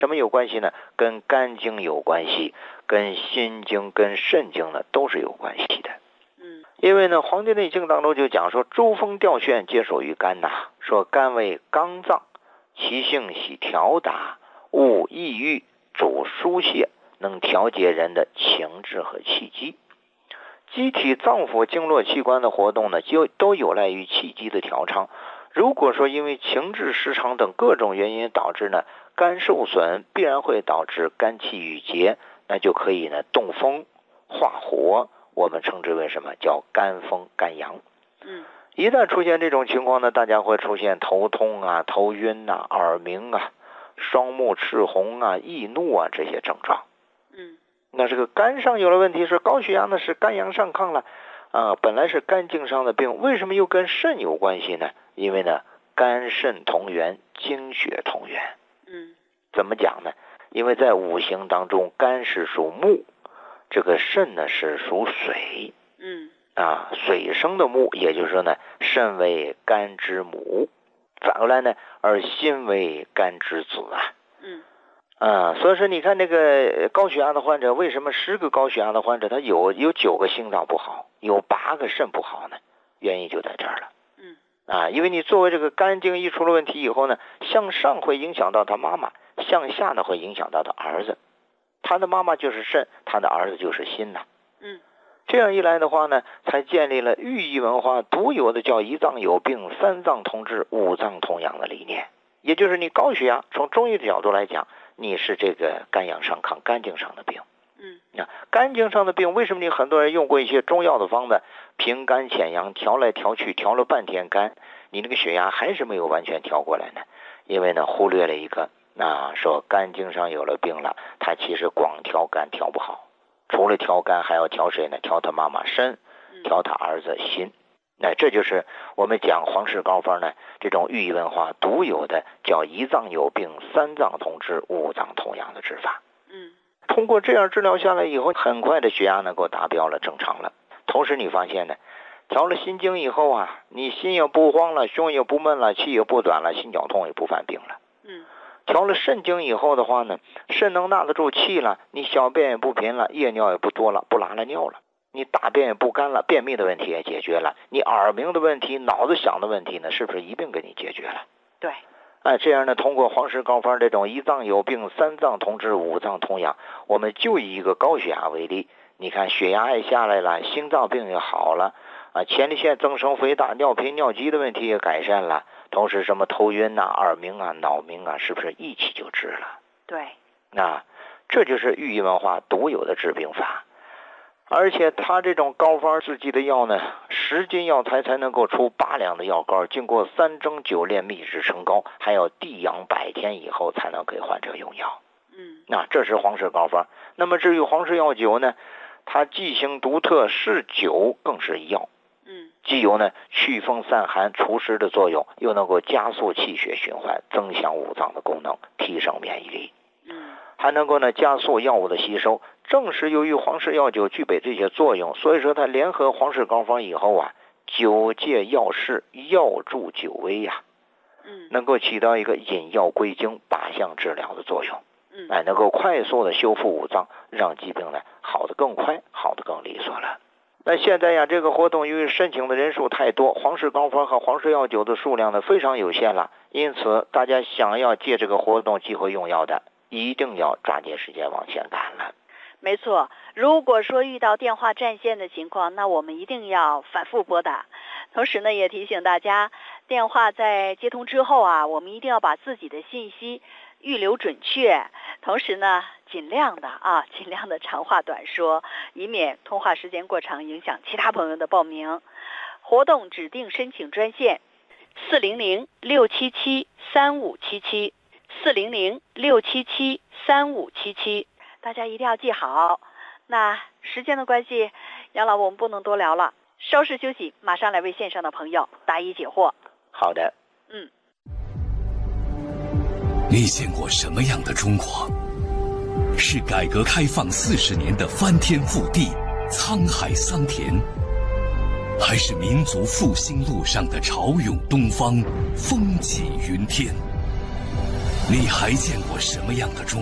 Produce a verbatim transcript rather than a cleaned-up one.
什么有关系呢？跟肝经有关系，跟心经、跟肾经呢都是有关系的。 嗯， 因为呢，《黄帝内经》当中就讲说，诸风调旋皆属于肝呐、啊，说肝为刚脏，其性喜调达，恶抑郁，主疏泄，能调节人的情志和气机。机体脏腑经络器官的活动呢，就都有赖于气机的调畅。如果说因为情志失常等各种原因导致呢肝受损，必然会导致肝气郁结，那就可以呢动风化火，我们称之为什么？叫肝风肝阳。 嗯， 一旦出现这种情况呢，大家会出现头痛啊、头晕啊、耳鸣啊、双目赤红啊、易怒啊这些症状。 嗯， 那这个肝上有了问题，是高血压呢，是肝阳上亢了啊，本来是肝经上的病，为什么又跟肾有关系呢？因为呢，肝肾同源，精血同源。 嗯， 怎么讲呢？因为在五行当中，肝是属木，这个肾呢是属水。 嗯， 啊，水生的木，也就是说呢，肾为肝之母，反过来呢，而心为肝之子啊。 嗯。 啊，所以说你看那个高血压的患者，为什么十个高血压的患者他有有九个心脏不好，有八个肾不好呢？原因就在这儿了。 嗯。 啊，因为你作为这个肝经一出了问题以后呢，向上会影响到他妈妈，向下呢会影响到他儿子。他的妈妈就是肾，他的儿子就是心呐。 嗯。 这样一来的话呢，才建立了寓意文化独有的叫一脏有病，三脏同治，五脏同养的理念。也就是你高血压，从中医的角度来讲，你是这个肝阳上亢，肝经上的病。 嗯， 啊，肝经上的病，为什么你很多人用过一些中药的方子，平肝潜阳，调来调去，调了半天肝，你那个血压还是没有完全调过来呢？因为呢，忽略了一个，啊，说肝经上有了病了，他其实光调肝调不好，除了调肝，还要调谁呢？调他妈妈肾，调他儿子心。那这就是我们讲黄氏膏方呢，这种寓意文化独有的叫一脏有病，三脏同治，五脏同养的治法。 嗯， 通过这样治疗下来以后，很快的血压能够达标了，正常了。同时你发现呢，调了心经以后啊，你心也不慌了，胸也不闷了，气也不短了，心绞痛也不犯病了。 嗯， 调了肾经以后的话呢，肾能纳得住气了，你小便也不频了，夜尿也不多了，不拉了尿了。你大便也不干了，便秘的问题也解决了，你耳鸣的问题、脑子想的问题呢，是不是一并给你解决了？ 对， 哎，这样呢，通过黄氏膏方这种一脏有病，三脏同治，五脏同养，我们就以一个高血压为例，你看血压也下来了，心脏病也好了，啊，前列腺增生肥大、尿频尿急的问题也改善了，同时什么头晕啊、耳鸣啊、脑鸣啊，是不是一起就治了？ 对， 那这就是寓意文化独有的治病法。而且他这种膏方制剂的药呢，十斤药材才能够出八两的药膏，经过三蒸九炼秘制成膏，还要地养百天以后才能给患者用药。 嗯， 那这是黄氏膏方。那么至于黄氏药酒呢，它剂型独特，是酒更是药。 嗯， 既有呢祛风散寒、除湿的作用，又能够加速气血循环，增强五脏的功能，提升免疫力。 嗯， 还能够呢加速药物的吸收。正是由于黄氏药酒具备这些作用，所以说它联合黄氏膏方以后啊，酒戒药势，药助酒威呀、啊， 嗯， 能够起到一个引药归经、靶向治疗的作用。 嗯， 哎，能够快速的修复五脏，让疾病呢好得更快，好得更利索了。那现在呀，这个活动由于申请的人数太多，黄氏膏方和黄氏药酒的数量呢非常有限了，因此大家想要借这个活动机会用药的，一定要抓紧时间往前赶了。 没错，如果说遇到电话占线的情况，那我们一定要反复拨打。同时呢，也提醒大家，电话在接通之后啊，我们一定要把自己的信息预留准确，同时呢，尽量的啊，尽量的长话短说，以免通话时间过长，影响其他朋友的报名。活动指定申请专线：四零零六七七三五七七，四零零六七七三五七七。大家一定要记好。那时间的关系，杨老我们不能多聊了，稍事休息，马上来为线上的朋友答疑解惑。 好的。 嗯。 你见过什么样的中国？是改革开放四十年的翻天覆地、沧海桑田，还是民族复兴路上的潮涌东方、风起云天？ 你还见过什么样的中